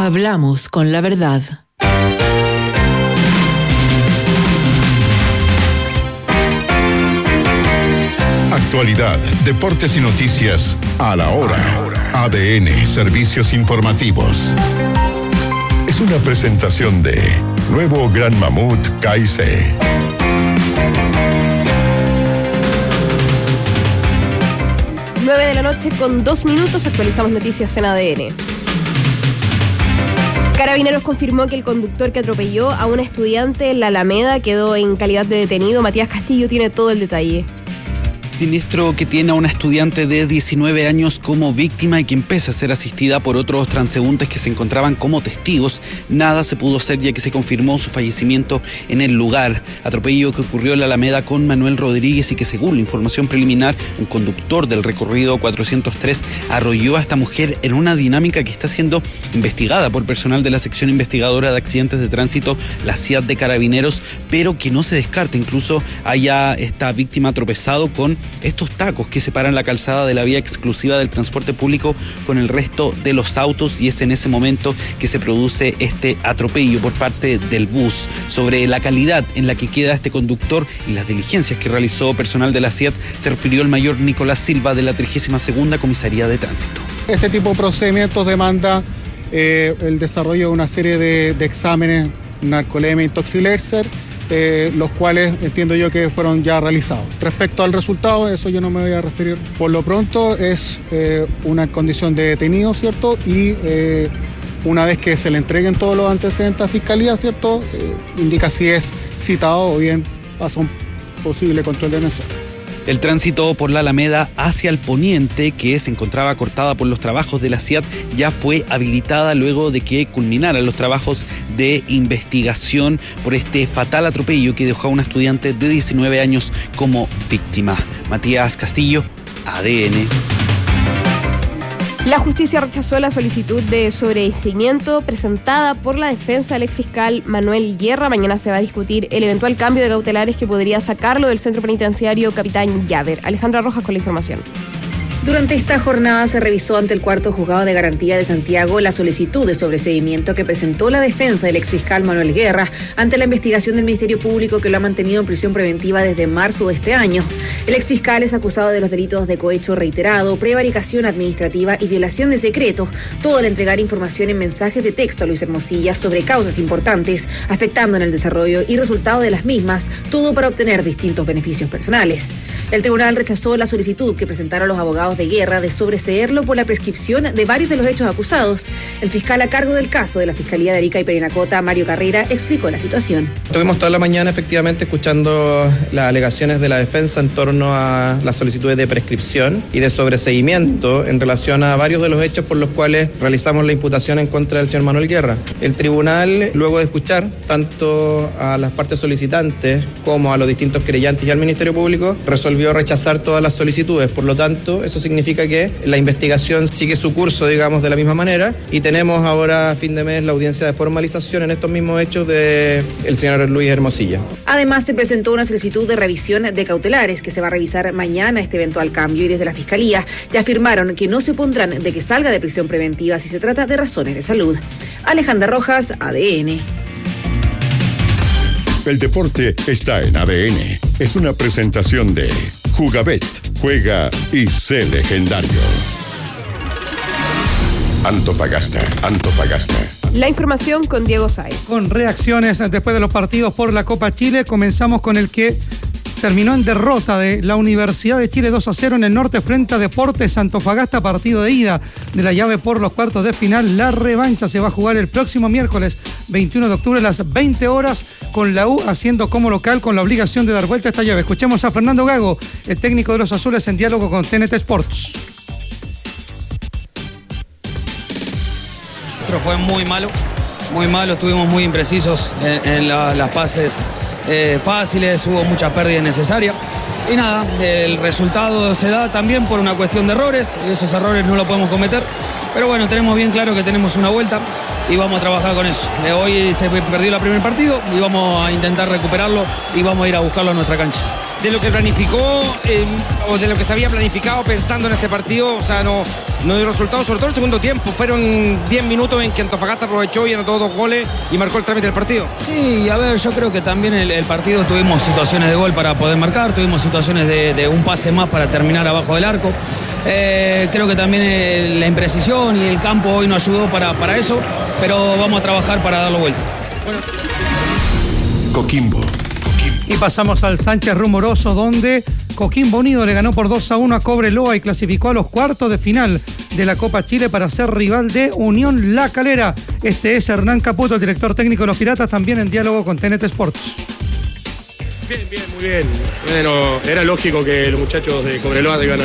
Hablamos con la verdad. Actualidad, deportes y noticias a la hora. ADN, servicios informativos. Es una presentación de Nuevo Gran Mamut KIC. Nueve de la noche con 2 minutos, actualizamos noticias en ADN. Carabineros confirmó que el conductor que atropelló a una estudiante en la Alameda quedó en calidad de detenido. Matías Castillo tiene todo el detalle. Siniestro que tiene a una estudiante de 19 años como víctima y que empieza a ser asistida por otros transeúntes que se encontraban como testigos. Nada se pudo hacer ya que se confirmó su fallecimiento en el lugar. Atropello que ocurrió en la Alameda con Manuel Rodríguez y que, según la información preliminar, un conductor del recorrido 403 arrolló a esta mujer en una dinámica que está siendo investigada por personal de la sección investigadora de accidentes de tránsito, la CIAT de Carabineros, pero que no se descarta incluso haya esta víctima tropezado con estos tacos que separan la calzada de la vía exclusiva del transporte público con el resto de los autos, y es en ese momento que se produce este atropello por parte del bus. Sobre la calidad en la que queda este conductor y las diligencias que realizó personal de la CIAT se refirió el mayor Nicolás Silva de la 32ª Comisaría de Tránsito. Este tipo de procedimientos demanda el desarrollo de una serie de exámenes, narcolemia y toxiléser, los cuales entiendo yo que fueron ya realizados. Respecto al resultado, eso yo no me voy a referir. Por lo pronto es una condición de detenido, ¿cierto? Y una vez que se le entreguen todos los antecedentes a Fiscalía, ¿cierto? Indica si es citado o bien pasa un posible control de nosotros. El tránsito por la Alameda hacia el poniente, que se encontraba cortada por los trabajos de la CIAT, ya fue habilitada luego de que culminaran los trabajos de investigación por este fatal atropello que dejó a una estudiante de 19 años como víctima. Matías Castillo, ADN. La justicia rechazó la solicitud de sobreseimiento presentada por la defensa del exfiscal Manuel Guerra. Mañana se va a discutir el eventual cambio de cautelares que podría sacarlo del centro penitenciario Capitán Llaver. Alejandra Rojas con la información. Durante esta jornada se revisó ante el cuarto juzgado de garantía de Santiago la solicitud de sobreseimiento que presentó la defensa del exfiscal Manuel Guerra ante la investigación del Ministerio Público que lo ha mantenido en prisión preventiva desde marzo de este año. El exfiscal es acusado de los delitos de cohecho reiterado, prevaricación administrativa y violación de secreto, todo al entregar información en mensajes de texto a Luis Hermosilla sobre causas importantes, afectando en el desarrollo y resultado de las mismas, todo para obtener distintos beneficios personales. El tribunal rechazó la solicitud que presentaron los abogados de Guerra de sobreseerlo por la prescripción de varios de los hechos acusados. El fiscal a cargo del caso de la Fiscalía de Arica y Parinacota, Mario Carrera, explicó la situación. Estuvimos toda la mañana efectivamente escuchando las alegaciones de la defensa en torno a las solicitudes de prescripción y de sobreseimiento en relación a varios de los hechos por los cuales realizamos la imputación en contra del señor Manuel Guerra. El tribunal, luego de escuchar tanto a las partes solicitantes como a los distintos querellantes y al Ministerio Público, resolvió rechazar todas las solicitudes. Por lo tanto, eso significa que la investigación sigue su curso, digamos, de la misma manera, y tenemos ahora a fin de mes la audiencia de formalización en estos mismos hechos del señor Luis Hermosilla. Además, se presentó una solicitud de revisión de cautelares que se va a revisar mañana este eventual cambio, y desde la Fiscalía ya afirmaron que no se opondrán de que salga de prisión preventiva si se trata de razones de salud. Alejandra Rojas, ADN. El deporte está en ADN. Es una presentación de Jugabet. Juega y sé legendario. Antofagasta. La información con Diego Sáez. Con reacciones después de los partidos por la Copa Chile, comenzamos con el que terminó en derrota de la Universidad de Chile 2-0 en el norte frente a Deportes Antofagasta, partido de ida de la llave por los cuartos de final. La revancha se va a jugar el próximo miércoles 21 de octubre a las 20 horas con la U haciendo como local con la obligación de dar vuelta a esta llave. Escuchemos a Fernando Gago, el técnico de los azules, en diálogo con TNT Sports. Fue muy malo, estuvimos muy imprecisos en las pases fáciles, hubo muchas pérdidas innecesarias y nada, el resultado se da también por una cuestión de errores, esos errores no los podemos cometer, pero bueno, tenemos bien claro que tenemos una vuelta y vamos a trabajar con eso. Hoy se perdió el primer partido y vamos a intentar recuperarlo y vamos a ir a buscarlo a nuestra cancha. de lo que planificó o de lo que se había planificado pensando en este partido. O sea, no dio resultado, sobre todo el segundo tiempo. Fueron 10 minutos en que Antofagasta aprovechó y anotó 2 goles y marcó el trámite del partido. Sí, a ver, yo creo que también el partido tuvimos situaciones de gol para poder marcar, tuvimos situaciones de un pase más para terminar abajo del arco. Creo que también la imprecisión y el campo hoy nos ayudó para eso, pero vamos a trabajar para darlo vuelta. Coquimbo. Y pasamos al Sánchez Rumoroso, donde Coquimbo Unido le ganó por 2-1 a Cobreloa y clasificó a los cuartos de final de la Copa Chile para ser rival de Unión La Calera. Este es Hernán Caputo, el director técnico de los Piratas, también en diálogo con TNT Sports. Bien, muy bien. Bueno, era lógico que los muchachos de Cobreloa iban